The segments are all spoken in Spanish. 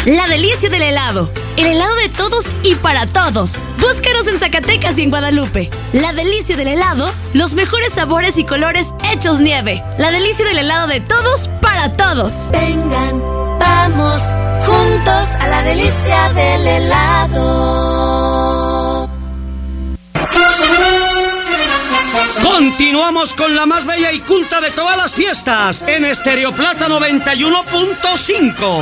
La delicia del helado. El helado de todos y para todos. Búscanos en Zacatecas y en Guadalupe. La delicia del helado, los mejores sabores y colores hechos nieve. La delicia del helado de todos para todos. Vengan, vamos juntos a la delicia del helado. Continuamos con la más bella y culta de todas las fiestas en Estéreo Plata 91.5.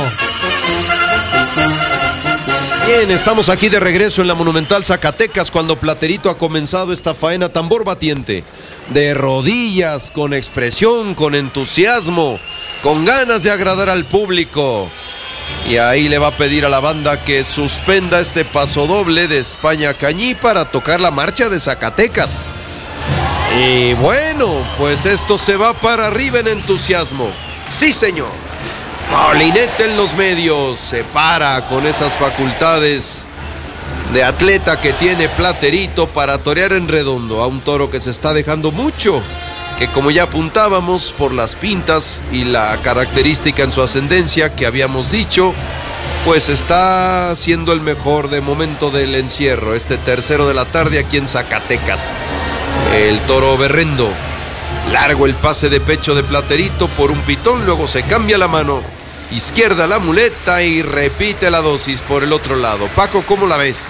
Bien, estamos aquí de regreso en la Monumental Zacatecas cuando Platerito ha comenzado esta faena tambor batiente. De rodillas, con expresión, con entusiasmo, con ganas de agradar al público. Y ahí le va a pedir a la banda que suspenda este pasodoble de España Cañí para tocar la marcha de Zacatecas. Y bueno, pues esto se va para arriba en entusiasmo. Sí, señor. Molinete en los medios se para con esas facultades de atleta que tiene Platerito para torear en redondo a un toro que se está dejando mucho, que como ya apuntábamos por las pintas y la característica en su ascendencia que habíamos dicho, pues está siendo el mejor de momento del encierro, este tercero de la tarde aquí en Zacatecas. El toro berrendo, largo el pase de pecho de Platerito por un pitón, luego se cambia la mano izquierda la muleta y repite la dosis por el otro lado. Paco, ¿cómo la ves?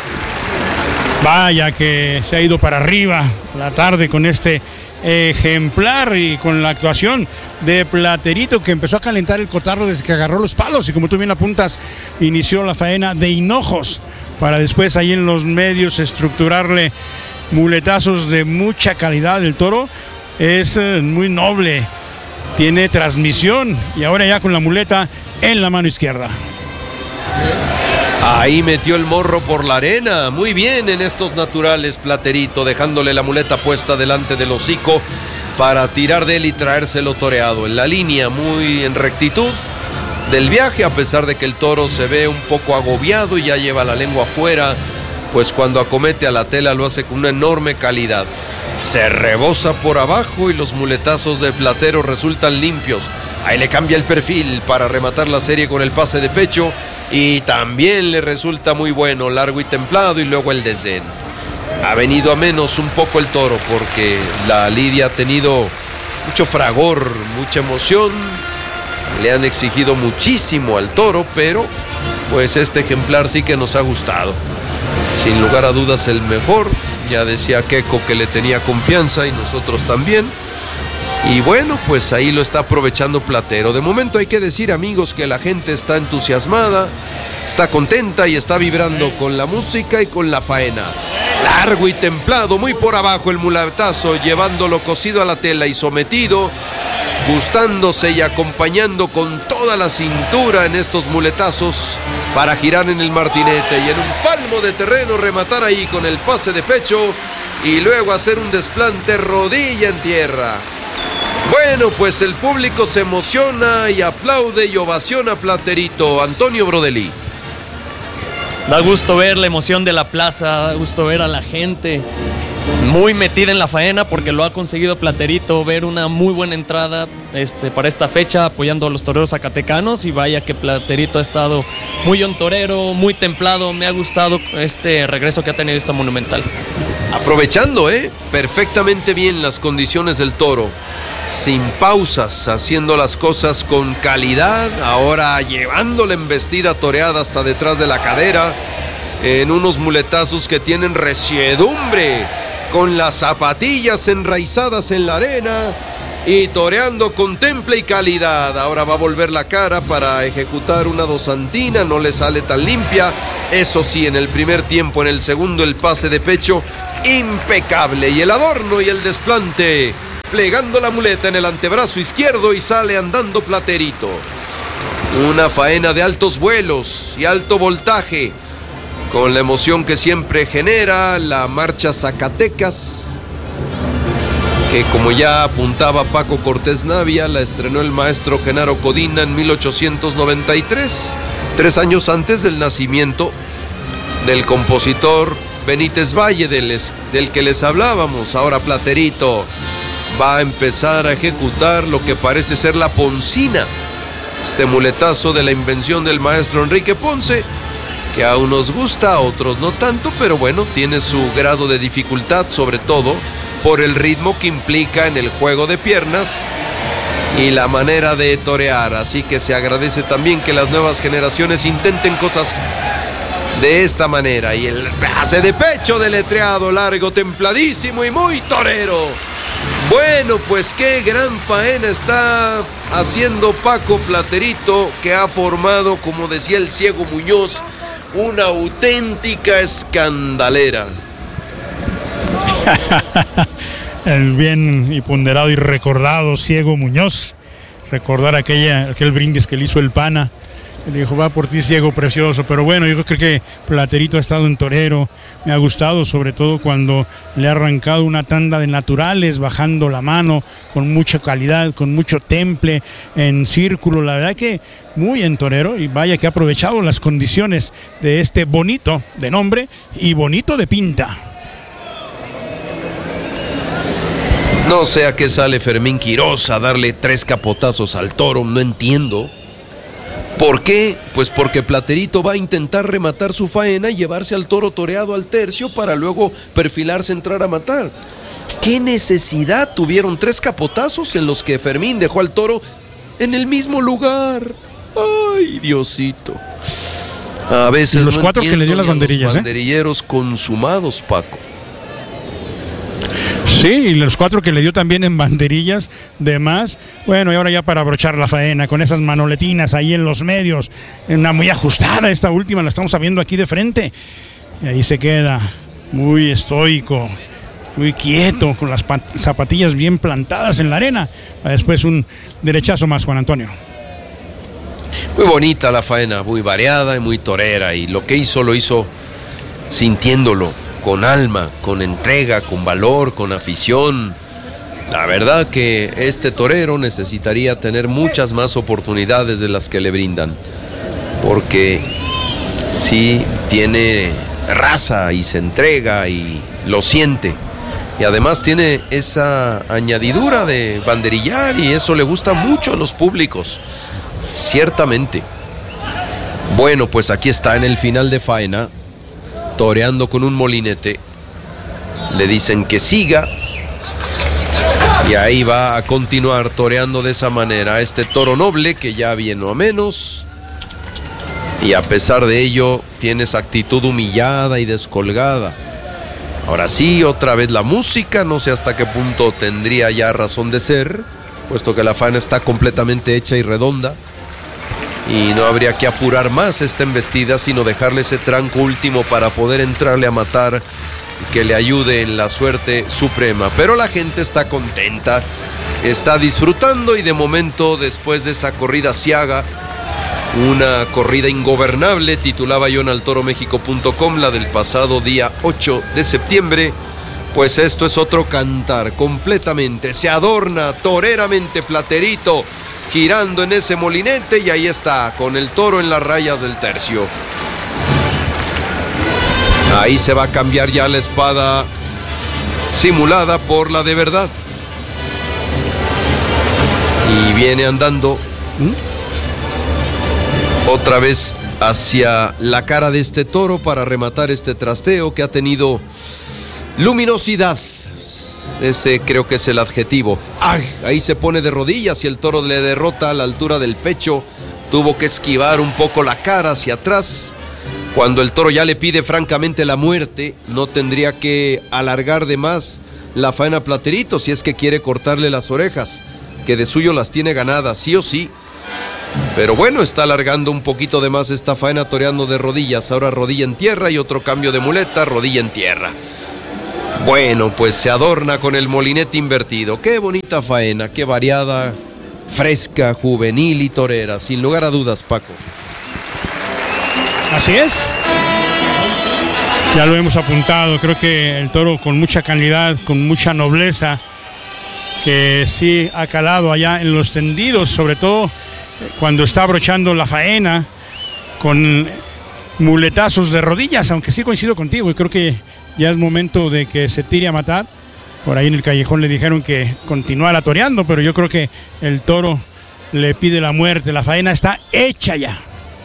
Vaya que se ha ido para arriba la tarde con este ejemplar y con la actuación de Platerito, que empezó a calentar el cotarro desde que agarró los palos y como tú bien apuntas, inició la faena de hinojos para después ahí en los medios estructurarle muletazos de mucha calidad. El toro es muy noble, tiene transmisión y ahora ya con la muleta en la mano izquierda. Ahí metió el morro por la arena, muy bien en estos naturales Platerito, dejándole la muleta puesta delante del hocico para tirar de él y traérselo toreado. En la línea, muy en rectitud del viaje, a pesar de que el toro se ve un poco agobiado y ya lleva la lengua afuera, pues cuando acomete a la tela lo hace con una enorme calidad. Se rebosa por abajo y los muletazos de Platero resultan limpios. Ahí le cambia el perfil para rematar la serie con el pase de pecho y también le resulta muy bueno, largo y templado, y luego el desdén. Ha venido a menos un poco el toro porque la lidia ha tenido mucho fragor, mucha emoción. Le han exigido muchísimo al toro, pero pues este ejemplar sí que nos ha gustado. Sin lugar a dudas el mejor, ya decía Keco que le tenía confianza y nosotros también. Y bueno, pues ahí lo está aprovechando Platero. De momento hay que decir, amigos, que la gente está entusiasmada, está contenta y está vibrando con la música y con la faena. Largo y templado, muy por abajo el muletazo, llevándolo cosido a la tela y sometido, gustándose y acompañando con toda la cintura en estos muletazos para girar en el martinete y en un palmo de terreno rematar ahí con el pase de pecho y luego hacer un desplante rodilla en tierra. Bueno, pues el público se emociona y aplaude y ovaciona a Platerito. Antonio Brodelí. Da gusto ver la emoción de la plaza, da gusto ver a la gente muy metida en la faena porque lo ha conseguido Platerito, ver una muy buena entrada para esta fecha apoyando a los toreros zacatecanos, y vaya que Platerito ha estado muy on torero, muy templado. Me ha gustado este regreso que ha tenido esta Monumental. Aprovechando perfectamente bien las condiciones del toro, sin pausas, haciendo las cosas con calidad, ahora llevando la embestida toreada hasta detrás de la cadera, en unos muletazos que tienen resiedumbre, con las zapatillas enraizadas en la arena y toreando con temple y calidad. Ahora va a volver la cara para ejecutar una dosantina, no le sale tan limpia, eso sí, en el primer tiempo, en el segundo el pase de pecho impecable y el adorno y el desplante, plegando la muleta en el antebrazo izquierdo y sale andando Platerito. Una faena de altos vuelos y alto voltaje, con la emoción que siempre genera la marcha Zacatecas, que como ya apuntaba Paco Cortés Navia, la estrenó el maestro Genaro Codina en 1893, 3 años antes del nacimiento del compositor Benítez Valle, del que les hablábamos. Ahora Platerito va a empezar a ejecutar lo que parece ser la poncina Este muletazo de la invención del maestro Enrique Ponce, que a unos gusta, a otros no tanto, pero bueno, tiene su grado de dificultad, sobre todo por el ritmo que implica en el juego de piernas y la manera de torear. Así que se agradece también que las nuevas generaciones intenten cosas de esta manera. Y el pase de pecho deletreado, largo, templadísimo y muy torero. Bueno, pues qué gran faena está haciendo Paco Platerito, que ha formado, como decía el Ciego Muñoz, una auténtica escandalera. El bien y ponderado y recordado Ciego Muñoz. Recordar aquel brindis que le hizo el pana. Le dijo, va por ti, Ciego precioso. Pero bueno, yo creo que Platerito ha estado en torero. Me ha gustado, sobre todo cuando le ha arrancado una tanda de naturales, bajando la mano, con mucha calidad, con mucho temple, en círculo. La verdad que muy en torero, y vaya que ha aprovechado las condiciones de este bonito de nombre y bonito de pinta. No sé a qué sale Fermín Quirós a darle 3 capotazos al toro, no entiendo. ¿Por qué? Pues porque Platerito va a intentar rematar su faena y llevarse al toro toreado al tercio para luego perfilarse, entrar a matar. ¿Qué necesidad tuvieron 3 capotazos en los que Fermín dejó al toro en el mismo lugar? ¡Ay, Diosito! A veces los 4 que le dio las banderillas, los banderilleros consumados, Paco. Sí, y los 4 que le dio también en banderillas de más. Bueno, y ahora ya para abrochar la faena, con esas manoletinas ahí en los medios, una muy ajustada, esta última la estamos viendo aquí de frente. Y ahí se queda, muy estoico, muy quieto, con las zapatillas bien plantadas en la arena. Después un derechazo más, Juan Antonio. Muy bonita la faena, muy variada y muy torera, y lo que hizo, lo hizo sintiéndolo, con alma, con entrega, con valor, con afición. La verdad que este torero necesitaría tener muchas más oportunidades de las que le brindan, porque sí tiene raza y se entrega y lo siente, y además tiene esa añadidura de banderillar, y eso le gusta mucho a los públicos, ciertamente. Bueno, pues aquí está en el final de faena, toreando con un molinete. Le dicen que siga, y ahí va a continuar toreando de esa manera este toro noble que ya vino a menos, y a pesar de ello tiene esa actitud humillada y descolgada. Ahora sí, otra vez la música, no sé hasta qué punto tendría ya razón de ser, puesto que la faena está completamente hecha y redonda, y no habría que apurar más esta embestida, sino dejarle ese tranco último para poder entrarle a matar y que le ayude en la suerte suprema. Pero la gente está contenta, está disfrutando, y de momento, después de esa corrida ciaga, una corrida ingobernable, titulaba yo en altoromexico.com, la del pasado día 8 de septiembre, pues esto es otro cantar completamente. Se adorna toreramente Platerito, girando en ese molinete, y ahí está, con el toro en las rayas del tercio. Ahí se va a cambiar ya la espada simulada por la de verdad. Y viene andando otra vez hacia la cara de este toro para rematar este trasteo que ha tenido luminosidad. Ese creo que es el adjetivo. ¡Ay! Ahí se pone de rodillas y el toro le derrota a la altura del pecho. Tuvo que esquivar un poco la cara hacia atrás. Cuando el toro ya le pide francamente la muerte, no tendría que alargar de más la faena a Platerito si es que quiere cortarle las orejas, que de suyo las tiene ganadas, sí o sí. Pero bueno, está alargando un poquito de más esta faena, toreando de rodillas. Ahora rodilla en tierra y otro cambio de muleta, rodilla en tierra. Bueno, pues se adorna con el molinete invertido. Qué bonita faena, qué variada, fresca, juvenil y torera, sin lugar a dudas, Paco. Así es. Ya lo hemos apuntado, creo que el toro con mucha calidad, con mucha nobleza, que sí ha calado allá en los tendidos, sobre todo cuando está abrochando la faena con muletazos de rodillas, aunque sí coincido contigo y creo que ya es momento de que se tire a matar. Por ahí en el callejón le dijeron que continuara toreando, pero yo creo que el toro le pide la muerte. La faena está hecha ya.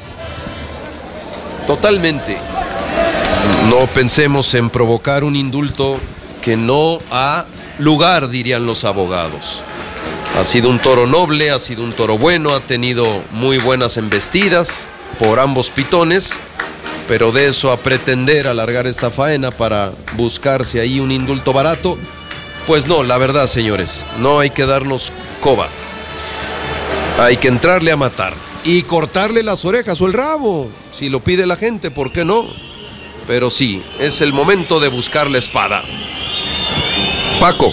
Totalmente. No pensemos en provocar un indulto que no ha lugar, dirían los abogados. Ha sido un toro noble, ha sido un toro bueno, ha tenido muy buenas embestidas por ambos pitones, pero de eso a pretender alargar esta faena para buscarse ahí un indulto barato, pues no, la verdad, señores, no hay que darnos coba. Hay que entrarle a matar y cortarle las orejas o el rabo, si lo pide la gente, ¿por qué no? Pero sí, es el momento de buscar la espada. Paco.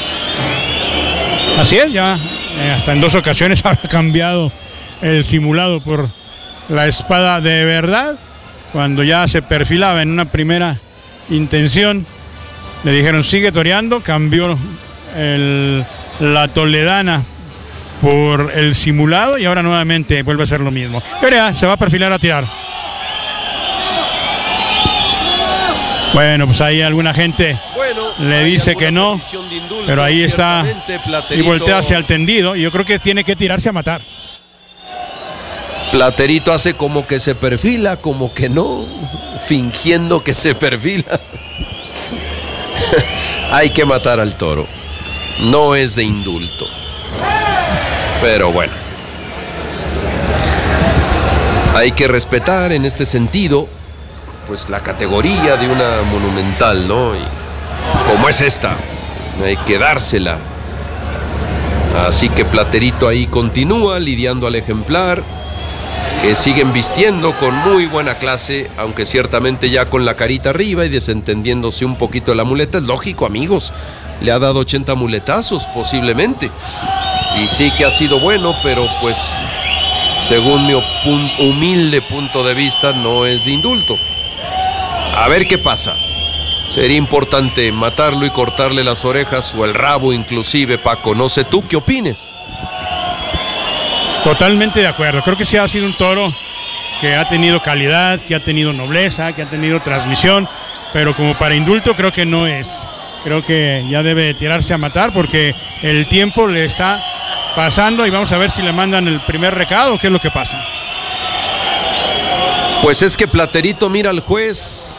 Así es, ya hasta en 2 ocasiones habrá cambiado el simulado por la espada de verdad. Cuando ya se perfilaba en una primera intención, le dijeron sigue toreando, cambió la toledana por el simulado y ahora nuevamente vuelve a hacer lo mismo. Y ahora se va a perfilar a tirar. Bueno, pues ahí alguna gente le dice que no, indulto, pero ahí está y voltea hacia el tendido y yo creo que tiene que tirarse a matar. Platerito hace como que se perfila, como que no, fingiendo que se perfila. Hay que matar al toro, no es de indulto. Pero bueno, hay que respetar en este sentido pues la categoría de una monumental, ¿no? Y como es esta, hay que dársela. Así que Platerito ahí continúa lidiando al ejemplar, que siguen vistiendo con muy buena clase, aunque ciertamente ya con la carita arriba y desentendiéndose un poquito de la muleta. Es lógico, amigos, le ha dado 80 muletazos posiblemente, y sí que ha sido bueno, pero pues según mi humilde punto de vista no es de indulto. A ver qué pasa. Sería importante matarlo y cortarle las orejas o el rabo inclusive, Paco. No sé tú qué opines. Totalmente de acuerdo. Creo que sí ha sido un toro que ha tenido calidad, que ha tenido nobleza, que ha tenido transmisión, pero como para indulto creo que no es. Creo que ya debe tirarse a matar porque el tiempo le está pasando y vamos a ver si le mandan el primer recado o qué es lo que pasa. Pues es que Platerito mira al juez,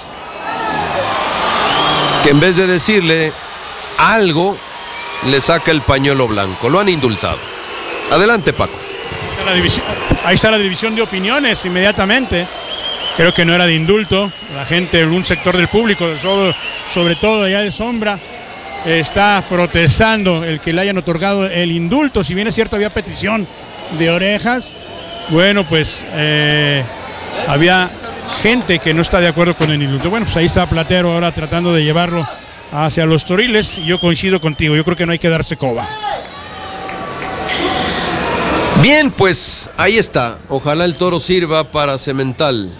que en vez de decirle algo, le saca el pañuelo blanco. Lo han indultado. Adelante, Paco. Ahí está la división de opiniones inmediatamente. Creo que no era de indulto. La gente, un sector del público, sobre todo allá de sombra, está protestando el que le hayan otorgado el indulto. Si bien es cierto, había petición de orejas. Bueno, pues había gente que no está de acuerdo con el indulto. Bueno, pues ahí está Platero ahora tratando de llevarlo hacia los toriles. Yo coincido contigo, yo creo que no hay que darse coba. Bien, pues ahí está. Ojalá el toro sirva para Semental.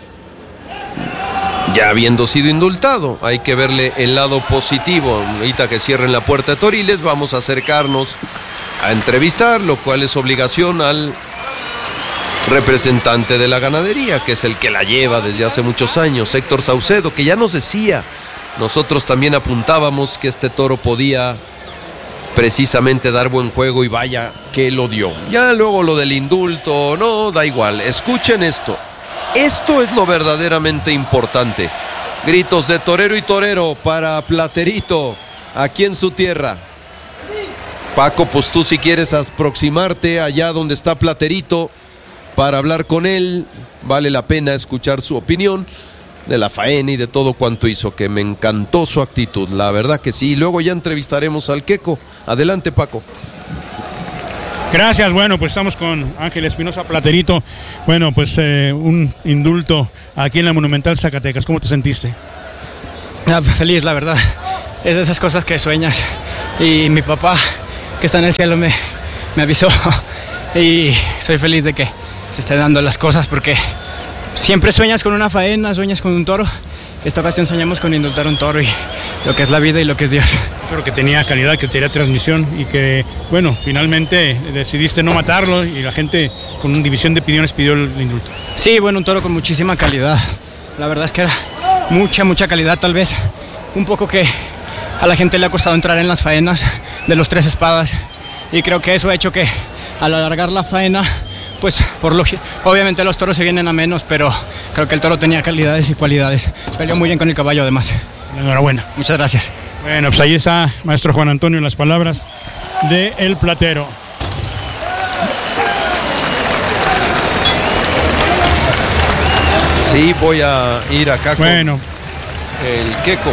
Ya habiendo sido indultado, hay que verle el lado positivo. Ahorita que cierren la puerta de toriles, vamos a acercarnos a entrevistar, lo cual es obligación al representante de la ganadería, que es el que la lleva desde hace muchos años, Héctor Saucedo, que ya nos decía, nosotros también apuntábamos que este toro podía precisamente dar buen juego y vaya que lo dio. Ya luego lo del indulto, no, da igual. Escuchen esto. Esto es lo verdaderamente importante. Gritos de torero y torero para Platerito, aquí en su tierra. Paco, pues tú si quieres aproximarte allá donde está Platerito para hablar con él, vale la pena escuchar su opinión de la faena y de todo cuanto hizo, que me encantó su actitud, la verdad que sí. Luego ya entrevistaremos al Queco. Adelante, Paco. Gracias, bueno, pues estamos con Ángel Espinosa Platerito. Bueno, pues un indulto aquí en la Monumental Zacatecas. ¿Cómo te sentiste? Feliz, la verdad. Es de esas cosas que sueñas. Y mi papá, que está en el cielo, me avisó. Y soy feliz de que se estén dando las cosas porque siempre sueñas con una faena, sueñas con un toro. Esta ocasión soñamos con indultar un toro y lo que es la vida y lo que es Dios. Pero que tenía calidad, que tenía transmisión y que, bueno, finalmente decidiste no matarlo y la gente con una división de opiniones pidió el indulto. Sí, bueno, un toro con muchísima calidad. La verdad es que era mucha calidad, tal vez un poco que a la gente le ha costado entrar en las faenas de los Tres Espadas y creo que eso ha hecho que al alargar la faena, pues obviamente los toros se vienen a menos, pero creo que el toro tenía calidades y cualidades. Peleó muy bien con el caballo además. Enhorabuena. Muchas gracias. Bueno, pues ahí está, maestro Juan Antonio, en las palabras de El Platero. Sí, voy a ir acá con el Queco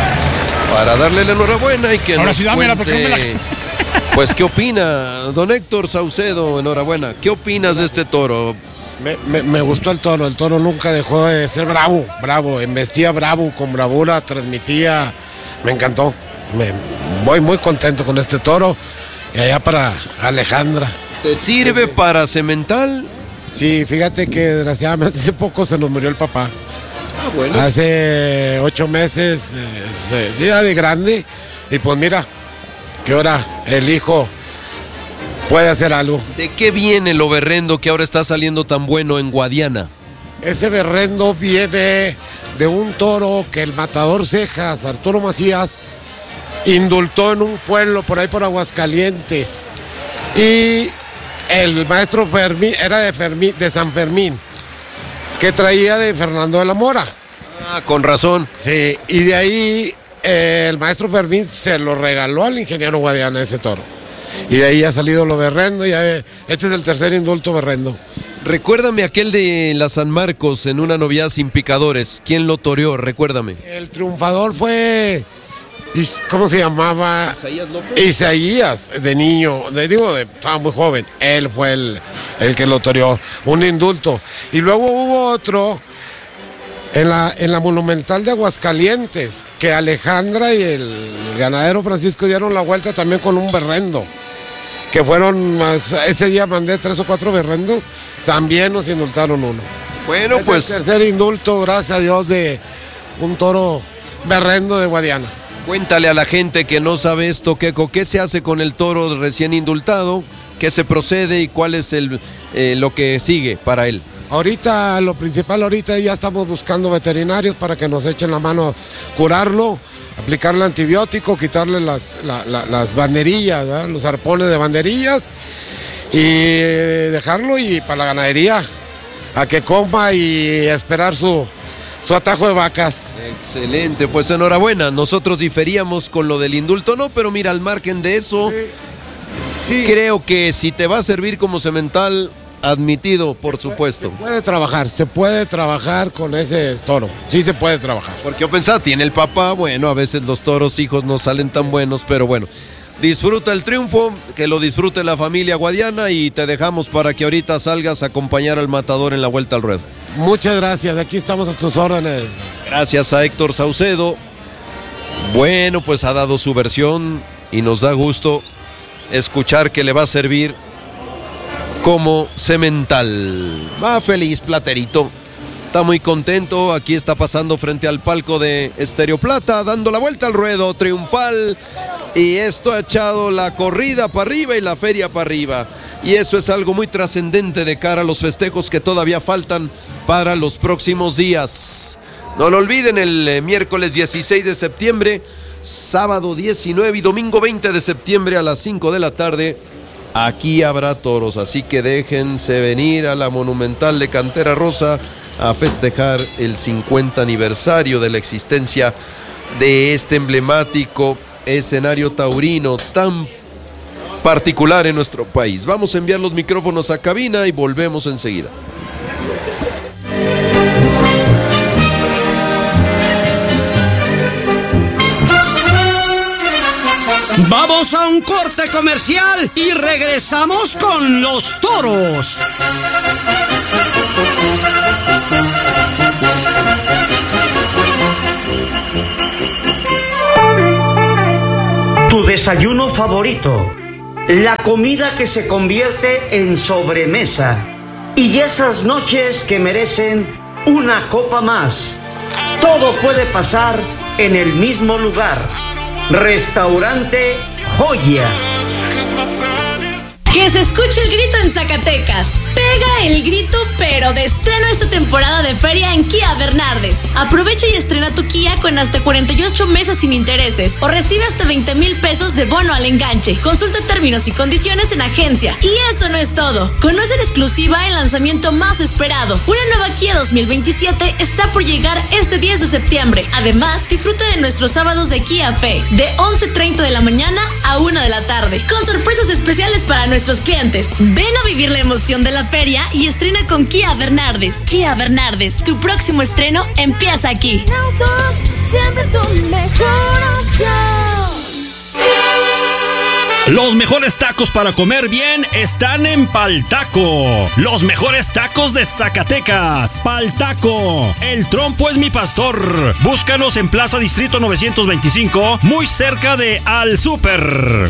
para darle la enhorabuena y que ahora nos sí, dámela, cuente, pues, ¿qué opina don Héctor Saucedo? Enhorabuena. ¿Qué opinas de este toro? Me gustó el toro nunca dejó de ser bravo, embestía bravo, con bravura, transmitía, me encantó. Voy muy contento con este toro y allá para Alejandra. ¿Te sirve para Cemental? Sí, fíjate que desgraciadamente hace poco se nos murió el papá. Bueno. Hace 8 meses, ya de grande, y pues mira, que ahora el hijo puede hacer algo. ¿De qué viene lo berrendo que ahora está saliendo tan bueno en Guadiana? Ese berrendo viene de un toro que el matador Cejas, Arturo Macías, indultó en un pueblo por ahí por Aguascalientes. Y el maestro Fermín era de San Fermín, que traía de Fernando de la Mora. Ah, con razón. Sí, y de ahí el maestro Fermín se lo regaló al ingeniero Guadiana ese toro. Y de ahí ha salido lo berrendo, este es el tercer indulto berrendo. Recuérdame aquel de la San Marcos en una novillada sin picadores. ¿Quién lo toreó? Recuérdame. El triunfador fue... ¿Cómo se llamaba? Isaías López. Isaías, de niño, estaba muy joven. Él fue el que lo toreó, un indulto. Y luego hubo otro en la Monumental de Aguascalientes, que Alejandra y el ganadero Francisco dieron la vuelta también con un berrendo. Que fueron, ese día mandé 3 o 4 berrendos, también nos indultaron uno. Bueno, pues. El tercer indulto, gracias a Dios, de un toro berrendo de Guadiana. Cuéntale a la gente que no sabe esto, Queco, ¿qué se hace con el toro recién indultado? ¿Qué se procede y cuál es lo que sigue para él? Ahorita, lo principal, ya estamos buscando veterinarios para que nos echen la mano a curarlo, aplicarle antibiótico, quitarle las banderillas, ¿verdad? Los arpones de banderillas y dejarlo y para la ganadería, a que coma y esperar su atajo de vacas. Excelente, pues enhorabuena. Nosotros diferíamos con lo del indulto, no, pero mira, al margen de eso, sí. Creo que si te va a servir como semental, admitido, por supuesto. Se puede trabajar con ese toro, sí se puede trabajar. Porque yo pensaba, tiene el papá, bueno, a veces los toros hijos no salen tan buenos, pero bueno, disfruta el triunfo, que lo disfrute la familia Guadiana y te dejamos para que ahorita salgas a acompañar al matador en la vuelta al ruedo. Muchas gracias, aquí estamos a tus órdenes. Gracias a Héctor Saucedo. Bueno, pues ha dado su versión y nos da gusto escuchar que le va a servir como semental. Va feliz Platerito, está muy contento, aquí está pasando frente al palco de Estéreo Plata, dando la vuelta al ruedo triunfal, y esto ha echado la corrida para arriba y la feria para arriba. Y eso es algo muy trascendente de cara a los festejos que todavía faltan para los próximos días. No lo olviden, el miércoles 16 de septiembre, sábado 19 y domingo 20 de septiembre a las 5 de la tarde, aquí habrá toros. Así que déjense venir a la Monumental de Cantera Rosa a festejar el 50 aniversario de la existencia de este emblemático escenario taurino tan particular en nuestro país. Vamos a enviar los micrófonos a cabina y volvemos enseguida. Vamos a un corte comercial y regresamos con los toros. Tu desayuno favorito, la comida que se convierte en sobremesa y esas noches que merecen una copa más. Todo puede pasar en el mismo lugar. Restaurante Joya. Que se escuche el grito en Zacatecas. Pega el grito, pero de estreno esta temporada de feria en Kia Bernardes. Aprovecha y estrena tu Kia con hasta 48 meses sin intereses o recibe hasta 20,000 pesos de bono al enganche. Consulta términos y condiciones en agencia. Y eso no es todo. Conoce en exclusiva el lanzamiento más esperado. Una nueva Kia 2027 está por llegar este 10 de septiembre. Además, disfruta de nuestros sábados de Kia Fe, de 11:30 de la mañana a 1 de la tarde, con sorpresas especiales para nuestros clientes. Ven a vivir la emoción de la feria y estrena con Kia Bernardes. Kia Bernardes, tu próximo estreno empieza aquí. Autos, siempre tu mejor opción. Los mejores tacos para comer bien están en Paltaco. Los mejores tacos de Zacatecas. Paltaco. El trompo es mi pastor. Búscanos en Plaza Distrito 925, muy cerca de Al Súper.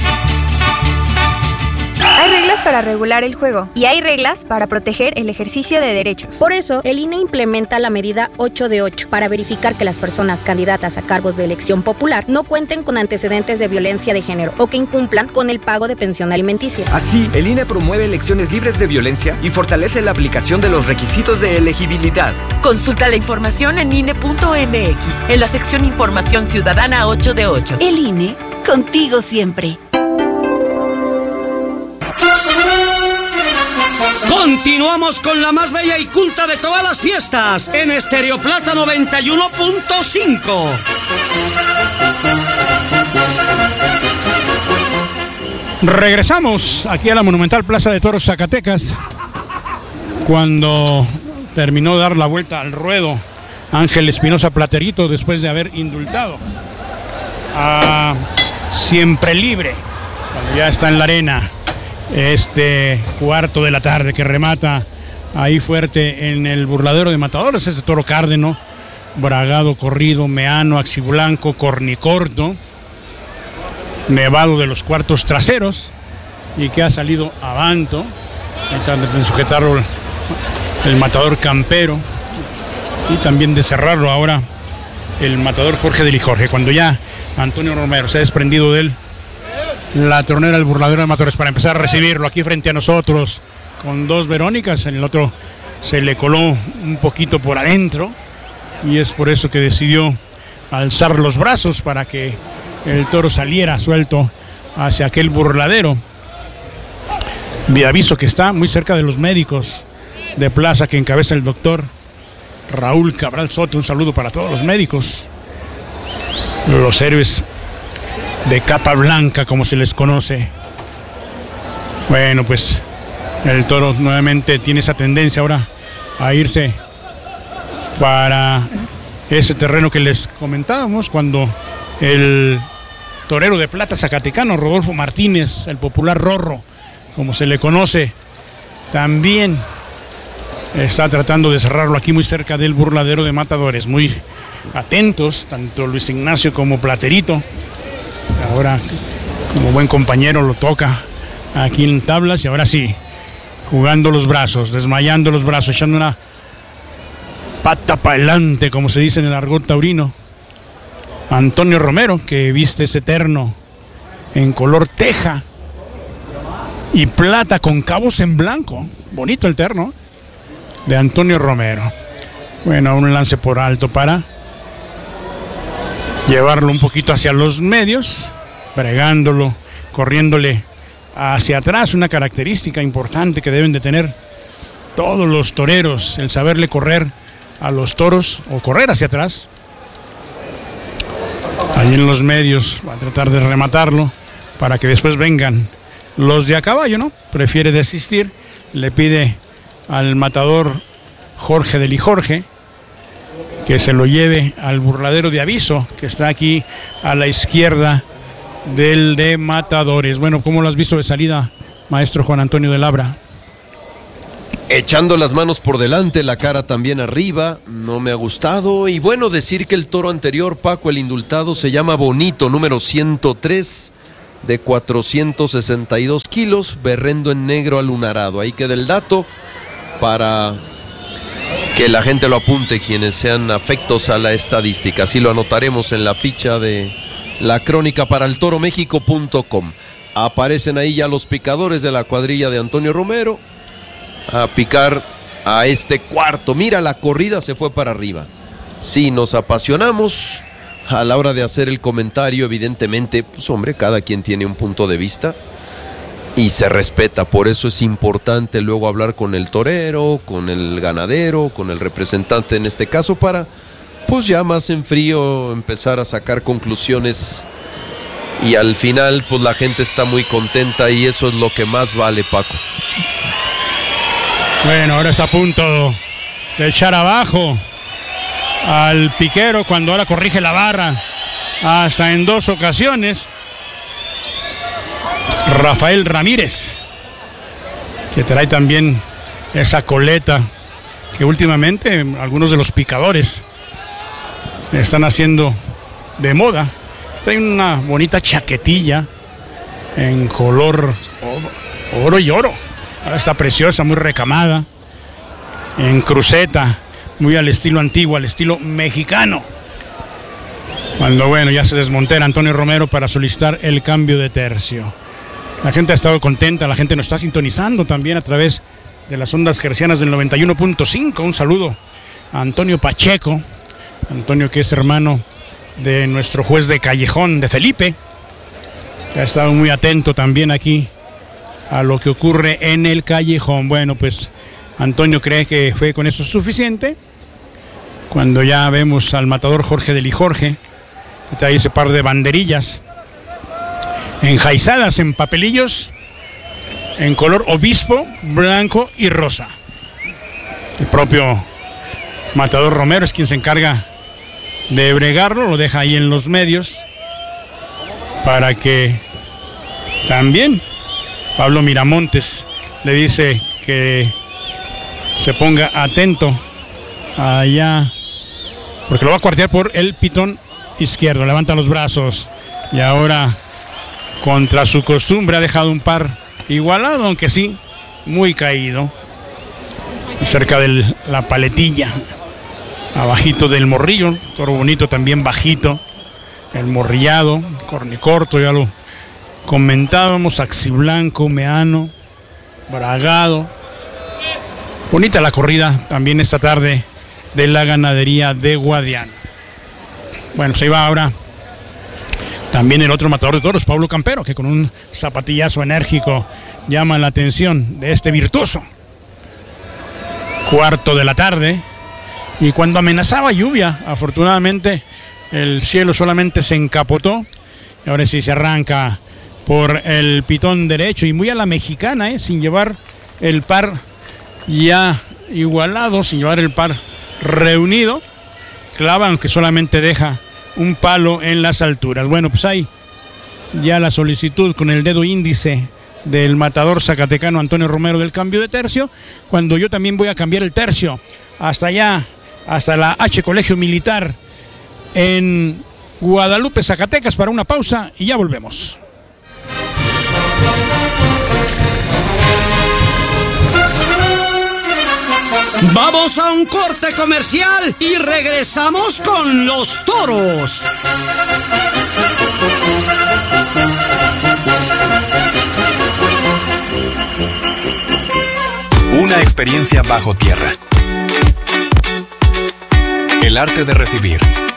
Hay reglas para regular el juego y hay reglas para proteger el ejercicio de derechos. Por eso, el INE implementa la medida 8 de 8 para verificar que las personas candidatas a cargos de elección popular no cuenten con antecedentes de violencia de género o que incumplan con el pago de pensión alimenticia. Así, el INE promueve elecciones libres de violencia y fortalece la aplicación de los requisitos de elegibilidad. Consulta la información en INE.mx, en la sección Información Ciudadana 8 de 8. El INE, contigo siempre. Continuamos con la más bella y culta de todas las fiestas en Estéreo Plata 91.5. Regresamos aquí a la monumental Plaza de Toros Zacatecas. Cuando terminó de dar la vuelta al ruedo Ángel Espinosa Platerito, después de haber indultado a Siempre Libre, cuando ya está en la arena, este cuarto de la tarde que remata ahí fuerte en el burladero de matadores, este toro cárdeno, bragado, corrido, meano, axiblanco, cornicorto, nevado de los cuartos traseros y que ha salido avanto, tratando de sujetarlo el matador Campero y también de cerrarlo ahora el matador Jorge de Lijorge, cuando ya Antonio Romero se ha desprendido de él. La tronera del burladero de matadores para empezar a recibirlo aquí frente a nosotros con dos Verónicas. En el otro se le coló un poquito por adentro y es por eso que decidió alzar los brazos para que el toro saliera suelto hacia aquel burladero de aviso que está muy cerca de los médicos de plaza que encabeza el doctor Raúl Cabral Soto. Un saludo para todos los médicos, los héroes de capa blanca, como se les conoce. Bueno, pues el toro nuevamente tiene esa tendencia ahora a irse para ese terreno que les comentábamos cuando el torero de plata zacatecano, Rodolfo Martínez, el popular Rorro, como se le conoce, también está tratando de cerrarlo aquí muy cerca del burladero de matadores. Muy atentos, tanto Luis Ignacio como Platerito. Ahora, como buen compañero, lo toca aquí en tablas y ahora sí, jugando los brazos, desmayando los brazos, echando una pata para adelante, como se dice en el argot taurino. Antonio Romero, que viste ese terno en color teja y plata con cabos en blanco. Bonito el terno de Antonio Romero. Bueno, un lance por alto para llevarlo un poquito hacia los medios, bregándolo, corriéndole hacia atrás, una característica importante que deben de tener todos los toreros, el saberle correr a los toros o correr hacia atrás. Allí en los medios va a tratar de rematarlo para que después vengan los de a caballo, ¿no? Prefiere desistir, le pide al matador Jorge de Lijorge que se lo lleve al burladero de aviso, que está aquí a la izquierda del de matadores. Bueno, ¿cómo lo has visto de salida, maestro Juan Antonio de Labra? Echando las manos por delante, la cara también arriba, no me ha gustado. Y bueno, decir que el toro anterior, Paco, el indultado, se llama Bonito, número 103, de 462 kilos, berrendo en negro alunarado. Ahí queda el dato para que la gente lo apunte, quienes sean afectos a la estadística. Así lo anotaremos en la ficha de la crónica para el toromexico.com. aparecen ahí ya los picadores de la cuadrilla de Antonio Romero a picar a este cuarto. Mira, la corrida se fue para arriba. Sí, nos apasionamos a la hora de hacer el comentario, evidentemente, pues hombre, cada quien tiene un punto de vista y se respeta. Por eso es importante luego hablar con el torero, con el ganadero, con el representante en este caso, para pues ya más en frío empezar a sacar conclusiones, y al final pues la gente está muy contenta y eso es lo que más vale, Paco. Bueno, ahora está a punto de echar abajo al piquero cuando ahora corrige la barra hasta en 2 ocasiones. Rafael Ramírez, que trae también esa coleta que últimamente algunos de los picadores están haciendo de moda. Trae una bonita chaquetilla en color oro y oro. Está preciosa, muy recamada, en cruceta, muy al estilo antiguo, al estilo mexicano. Cuando, bueno, ya se desmontera Antonio Romero para solicitar el cambio de tercio. La gente ha estado contenta, la gente nos está sintonizando también a través de las ondas hercianas del 91.5. Un saludo a Antonio Pacheco, Antonio, que es hermano de nuestro juez de Callejón, de Felipe, que ha estado muy atento también aquí a lo que ocurre en el Callejón. Bueno, pues Antonio cree que fue con eso suficiente. Cuando ya vemos al matador Jorge de Lijorge, que trae ese par de banderillas enjaizadas en papelillos en color obispo, blanco y rosa. El propio matador Romero es quien se encarga de bregarlo, lo deja ahí en los medios para que también Pablo Miramontes le dice que se ponga atento allá, porque lo va a cuartear por el pitón izquierdo. Levanta los brazos y ahora, contra su costumbre, ha dejado un par igualado, aunque sí muy caído, cerca de la paletilla, abajito del morrillo. Toro bonito también bajito, el morrillado, cornicorto, ya lo comentábamos, axiblanco, meano, bragado. Bonita la corrida también esta tarde de la ganadería de Guadiana. Bueno, pues ahí va ahora también el otro matador de toros, Pablo Campero, que con un zapatillazo enérgico llama la atención de este virtuoso. 4:15 de la tarde, y cuando amenazaba lluvia, afortunadamente el cielo solamente se encapotó, y ahora sí se arranca por el pitón derecho y muy a la mexicana, sin llevar el par ya igualado, sin llevar el par reunido. Clava, aunque solamente deja un palo en las alturas. Bueno, pues hay ya la solicitud con el dedo índice del matador zacatecano Antonio Romero del cambio de tercio, cuando yo también voy a cambiar el tercio hasta allá, hasta la H Colegio Militar en Guadalupe, Zacatecas, para una pausa y ya volvemos. Vamos a un corte comercial y regresamos con los toros. Una experiencia bajo tierra. El arte de recibir,